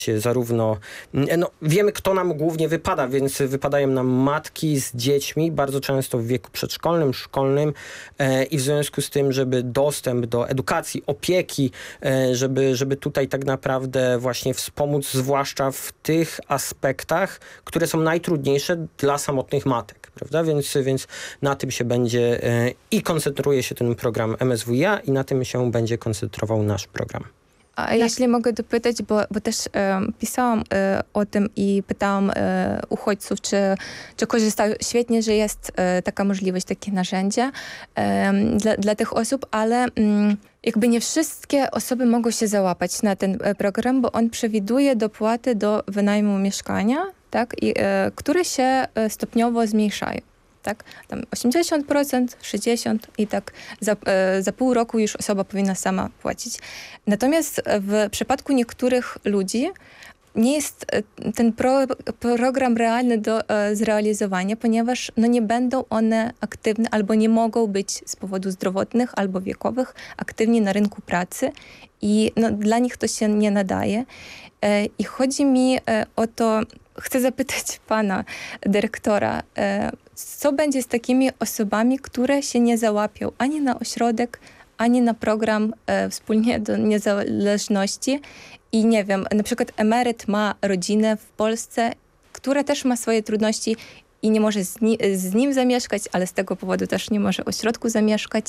zarówno, wiemy, kto nam głównie wypada, więc wypadają nam matki z dziećmi, bardzo często w wieku przedszkolnym, szkolnym i w związku z tym, żeby dostęp do edukacji, opieki, żeby tutaj tak naprawdę właśnie wspomóc, zwłaszcza w tych aspektach, które są najtrudniejsze dla samotnych matek, prawda? Więc na tym się będzie i koncentruje się ten program MSWiA i na tym się będzie koncentrował nasz program. A jeśli mogę dopytać, bo też pisałam o tym i pytałam uchodźców, czy korzystają. Świetnie, że jest taka możliwość, takie narzędzie dla tych osób, ale jakby nie wszystkie osoby mogą się załapać na ten program, bo on przewiduje dopłaty do wynajmu mieszkania, tak, które się stopniowo zmniejszają. Tak? Tam 80%, 60% i tak za pół roku już osoba powinna sama płacić. Natomiast w przypadku niektórych ludzi nie jest ten program realny do zrealizowania, ponieważ nie będą one aktywne albo nie mogą być z powodów zdrowotnych albo wiekowych aktywni na rynku pracy i dla nich to się nie nadaje. I chodzi mi o to, chcę zapytać pana dyrektora, co będzie z takimi osobami, które się nie załapią ani na ośrodek, ani na program Wspólnie do Niezależności i nie wiem, na przykład emeryt ma rodzinę w Polsce, która też ma swoje trudności i nie może z nim zamieszkać, ale z tego powodu też nie może w ośrodku zamieszkać.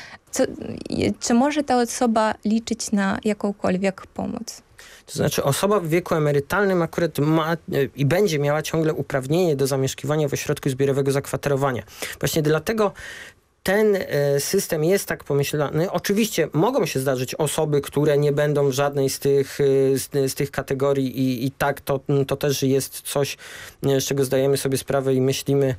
Czy może ta osoba liczyć na jakąkolwiek pomoc? To znaczy osoba w wieku emerytalnym akurat ma i będzie miała ciągle uprawnienie do zamieszkiwania w ośrodku zbiorowego zakwaterowania. Właśnie dlatego ten system jest tak pomyślany. Oczywiście mogą się zdarzyć osoby, które nie będą w żadnej z tych kategorii i tak to też jest coś, z czego zdajemy sobie sprawę i myślimy,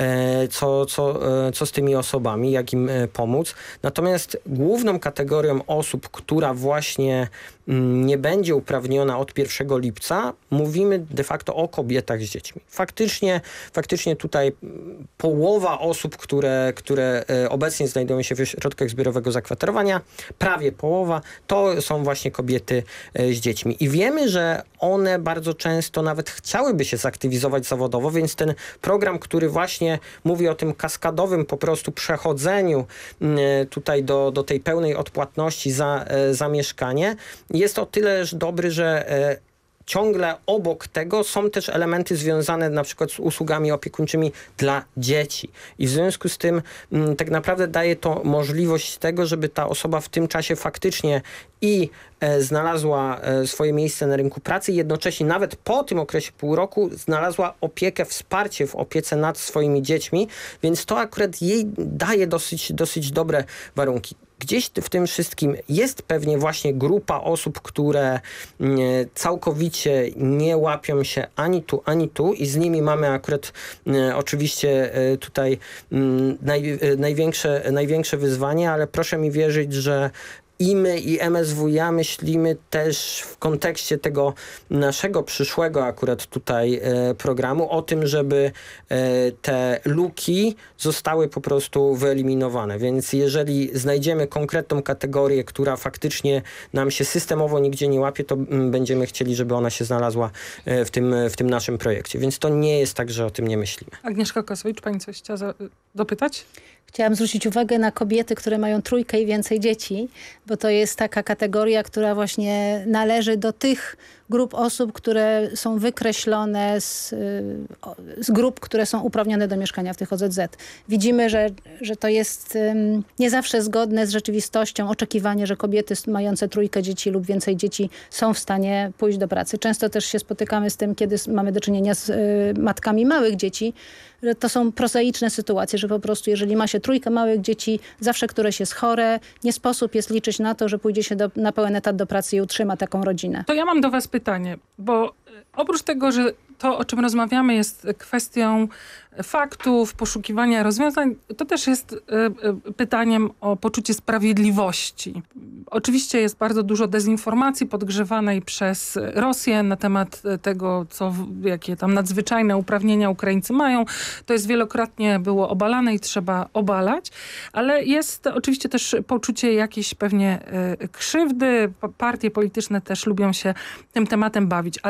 co z tymi osobami, jak im pomóc. Natomiast główną kategorią osób, która właśnie nie będzie uprawniona od 1 lipca, mówimy de facto o kobietach z dziećmi. Faktycznie tutaj połowa osób, które obecnie znajdują się w ośrodkach zbiorowego zakwaterowania, prawie połowa, to są właśnie kobiety z dziećmi. I wiemy, że one bardzo często nawet chciałyby się zaktywizować zawodowo, więc ten program, który właśnie mówi o tym kaskadowym po prostu przechodzeniu tutaj do tej pełnej odpłatności za mieszkanie, jest o tyle dobry, że ciągle obok tego są też elementy związane na przykład z usługami opiekuńczymi dla dzieci. I w związku z tym tak naprawdę daje to możliwość tego, żeby ta osoba w tym czasie faktycznie i znalazła swoje miejsce na rynku pracy i jednocześnie nawet po tym okresie pół roku znalazła opiekę, wsparcie w opiece nad swoimi dziećmi, więc to akurat jej daje dosyć dobre warunki. Gdzieś w tym wszystkim jest pewnie właśnie grupa osób, które całkowicie nie łapią się ani tu i z nimi mamy akurat oczywiście tutaj największe wyzwanie, ale proszę mi wierzyć, że i my, i MSWiA myślimy też w kontekście tego naszego przyszłego akurat tutaj programu o tym, żeby te luki zostały po prostu wyeliminowane. Więc jeżeli znajdziemy konkretną kategorię, która faktycznie nam się systemowo nigdzie nie łapie, to będziemy chcieli, żeby ona się znalazła w tym naszym projekcie. Więc to nie jest tak, że o tym nie myślimy. Agnieszka Kosowicz, pani coś chciała dopytać? Chciałam zwrócić uwagę na kobiety, które mają 3 i więcej dzieci, bo to jest taka kategoria, która właśnie należy do tych grup osób, które są wykreślone z grup, które są uprawnione do mieszkania w tych OZZ. Widzimy, że to jest nie zawsze zgodne z rzeczywistością oczekiwanie, że kobiety mające 3 dzieci lub więcej dzieci są w stanie pójść do pracy. Często też się spotykamy z tym, kiedy mamy do czynienia z matkami małych dzieci, że to są prozaiczne sytuacje, że po prostu jeżeli ma się 3 małych dzieci, zawsze któreś jest chore, nie sposób jest liczyć na to, że pójdzie się na pełen etat do pracy i utrzyma taką rodzinę. To ja mam do was pytanie, bo oprócz tego, że to, o czym rozmawiamy, jest kwestią faktów, poszukiwania rozwiązań. To też jest pytaniem o poczucie sprawiedliwości. Oczywiście jest bardzo dużo dezinformacji podgrzewanej przez Rosję na temat tego, jakie tam nadzwyczajne uprawnienia Ukraińcy mają. To jest wielokrotnie było obalane i trzeba obalać, ale jest oczywiście też poczucie jakiejś pewnie krzywdy. Partie polityczne też lubią się tym tematem bawić.